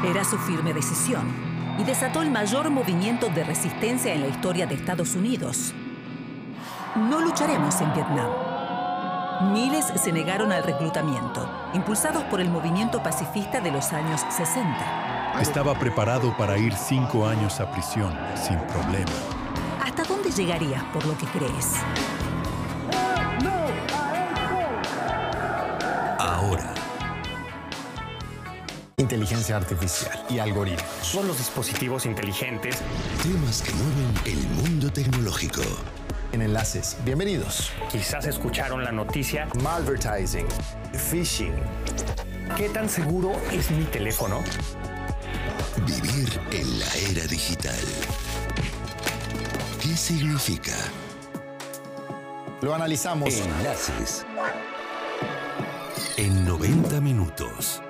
Era su firme decisión y desató el mayor movimiento de resistencia en la historia de Estados Unidos. No lucharemos en Vietnam. Miles se negaron al reclutamiento, impulsados por el movimiento pacifista de los años 60. Estaba preparado para ir 5 años a prisión, sin problema. ¿Hasta dónde llegarías por lo que crees? Ahora. Inteligencia artificial y algoritmos. Son los dispositivos inteligentes. Temas que mueven el mundo tecnológico. En Enlaces, bienvenidos. Quizás escucharon la noticia. Malvertising, phishing. ¿Qué tan seguro es mi teléfono? Vivir en la era digital. ¿Qué significa? Lo analizamos. Enlaces. En 90 minutos.